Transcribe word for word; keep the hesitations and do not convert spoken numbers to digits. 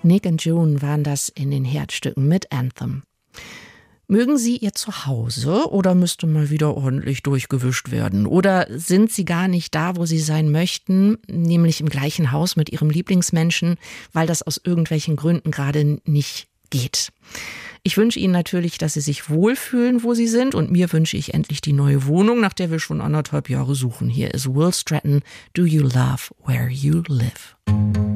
Nick und June waren das in den Herzstücken mit Anthem. Mögen Sie Ihr Zuhause oder müsste mal wieder ordentlich durchgewischt werden? Oder sind Sie gar nicht da, wo Sie sein möchten, nämlich im gleichen Haus mit Ihrem Lieblingsmenschen, weil das aus irgendwelchen Gründen gerade nicht geht? Ich wünsche Ihnen natürlich, dass Sie sich wohlfühlen, wo Sie sind, und mir wünsche ich endlich die neue Wohnung, nach der wir schon anderthalb Jahre suchen. Hier ist Will Stratton, Do You Love Where You Live?